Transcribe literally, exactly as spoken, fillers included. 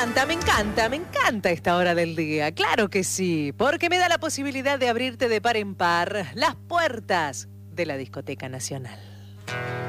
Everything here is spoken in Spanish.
encanta, me encanta, me encanta esta hora del día. Claro que sí, porque me da la posibilidad de abrirte de par en par las puertas de la Discoteca Nacional.